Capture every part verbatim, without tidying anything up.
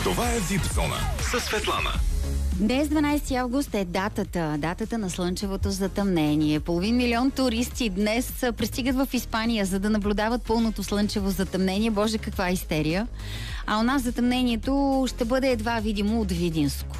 Това е Випзона със Светлана. Днес, дванайсети август, е датата, датата на слънчевото затъмнение. Половин милион туристи днес пристигат в Испания, за да наблюдават пълното слънчево затъмнение. Боже, каква истерия! А у нас затъмнението ще бъде едва видимо от Видинско.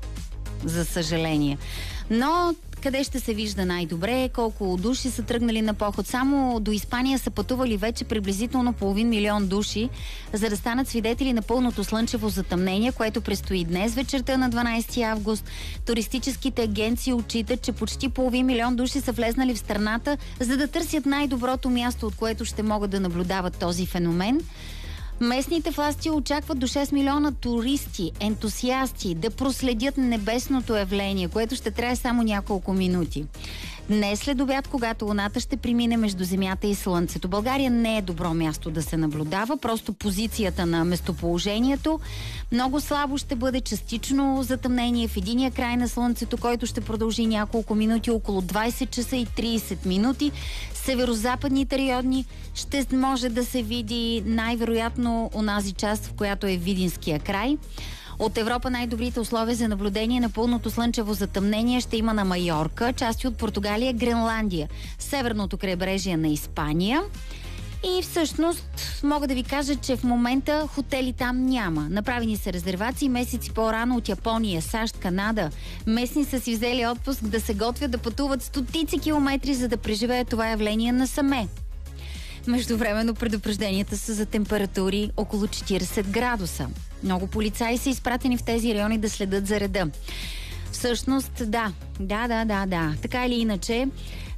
За съжаление. Но къде ще се вижда най-добре, колко души са тръгнали на поход. Само до Испания са пътували вече приблизително половин милион души, за да станат свидетели на пълното слънчево затъмнение, което предстои днес вечерта на дванайсети август. Туристическите агенции отчитат, че почти половин милион души са влезнали в страната, за да търсят най-доброто място, от което ще могат да наблюдават този феномен. Местните власти очакват до шест милиона туристи, ентусиасти да проследят небесното явление, което ще трае само няколко минути. Днес след обяд, когато луната ще премине между Земята и Слънцето. България не е добро място да се наблюдава, просто позицията на местоположението. Много слабо ще бъде частично затъмнение в единия край на Слънцето, който ще продължи няколко минути, около двайсет часа и трийсет минути. Северо-западните райони ще може да се види най-вероятно онази част, в която е Видинския край. От Европа най-добрите условия за наблюдение на пълното слънчево затъмнение ще има на Майорка, части от Португалия, Гренландия, северното крайбрежие на Испания. И всъщност мога да ви кажа, че в момента хотели там няма. Направени са резервации месеци по-рано от Япония, САЩ, Канада. Местни са си взели отпуск да се готвят да пътуват стотици километри, за да преживеят това явление насаме. Междувременно предупрежденията са за температури около четирийсет градуса. Много полицаи са изпратени в тези райони да следят за реда. Всъщност, да, да, да, да, да. Така или иначе,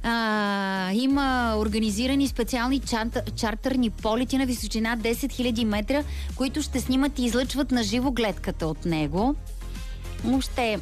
а, има организирани специални чартър, чартърни полети на височина десет хиляди метра, които ще снимат и излъчват на живо гледката от него. Въобще,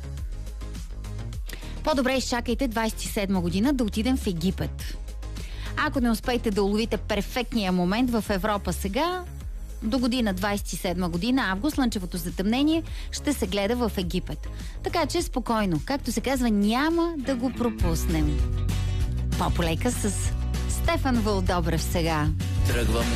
по-добре изчакайте двайсет и седма година да отидем в Египет. Ако не успеете да уловите перфектния момент в Европа сега, до година двайсет и седма година, август, слънчевото затъмнение ще се гледа в Египет. Така че спокойно, както се казва, няма да го пропуснем. По-полека с Стефан Вълдобрев сега. Тръгвам